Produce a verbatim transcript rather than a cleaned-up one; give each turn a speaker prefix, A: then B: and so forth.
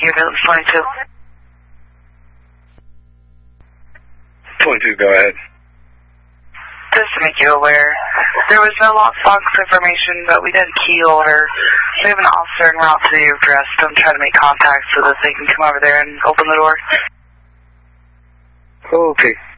A: Unit twenty-two.
B: twenty-two, go ahead.
A: Just to make you aware, there was no lockbox information, but we did keyhole her. We have an officer en route to the address. I'm trying to make contact so that they can come over there and open the door.
B: Okay.